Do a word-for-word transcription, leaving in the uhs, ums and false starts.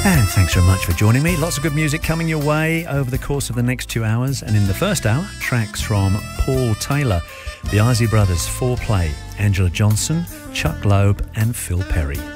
And thanks very much for joining me. Lots of good music coming your way over the course of the next two hours. And in the first hour, tracks from Paul Taylor, the Isley Brothers, four play, Angela Johnson, Chuck Loeb and Phil Perry.